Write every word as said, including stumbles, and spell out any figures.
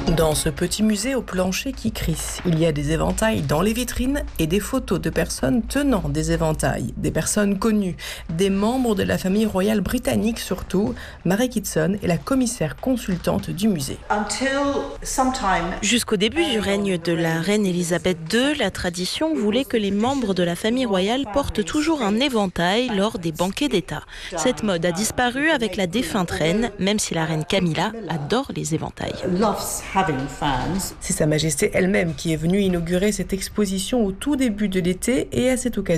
Dans ce petit musée au plancher qui crisse, il y a des éventails dans les vitrines et des photos de personnes tenant des éventails, des personnes connues, des membres de la famille royale britannique surtout. Mary Kitson est la commissaire consultante du musée. Jusqu'au début du règne de la reine Elisabeth deux, la tradition voulait que les membres de la famille royale portent toujours un éventail lors des banquets d'État. Cette mode a disparu avec la défunte reine, même si la reine Camilla adore les éventails. C'est Sa Majesté elle-même qui est venue inaugurer cette exposition au tout début de l'été et à cette occasion,